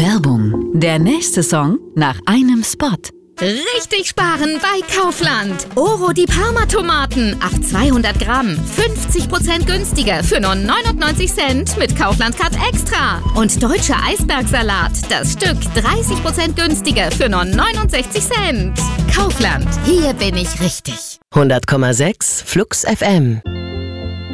Werbung. Der nächste Song nach einem Spot. Richtig sparen bei Kaufland. Oro die Parma-Tomaten auf 200 Gramm. 50% günstiger für nur 99 Cent mit Kaufland Card Extra. Und deutscher Eisbergsalat. Das Stück 30% günstiger für nur 69 Cent. Kaufland. Hier bin ich richtig. 100,6 Flux FM.